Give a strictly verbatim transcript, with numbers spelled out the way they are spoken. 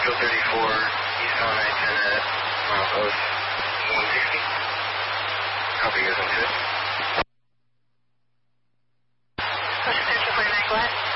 Field thirty-four, east on I ten at milepost one sixty. Copy, goes into it. Push attention forty-nine, go ahead.